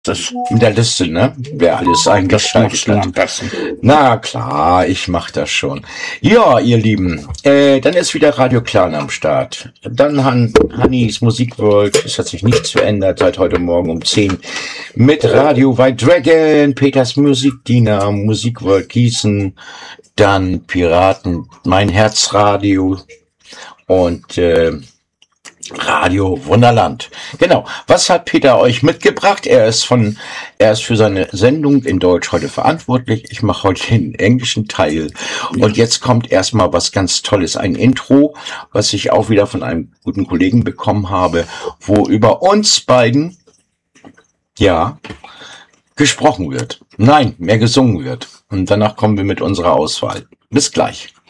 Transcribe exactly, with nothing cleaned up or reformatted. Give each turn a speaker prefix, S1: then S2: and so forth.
S1: Das,
S2: In der Liste, ne? Wer alles
S1: das
S2: eingeschaltet
S1: machst du
S2: hat.
S1: am besten.
S2: Na klar, ich mach das schon. Ja, ihr Lieben, äh, dann ist wieder Radio Clan am Start. Dann Han Hannis Musikworld, es hat sich nichts verändert seit heute Morgen um zehn. Mit Radio White Dragon, Peters Musikdiener, Musikworld Gießen, dann Piraten, mein Herzradio und äh, Radio Wunderland. Genau. Was hat Peter euch mitgebracht? Er ist von, er ist für seine Sendung in Deutsch heute verantwortlich. Ich mache heute den englischen Teil. Und jetzt kommt erstmal was ganz Tolles. Ein Intro, was ich auch wieder von einem guten Kollegen bekommen habe, wo über uns beiden, ja, gesprochen wird. Nein, mehr gesungen wird. Und danach kommen wir mit unserer Auswahl. Bis gleich.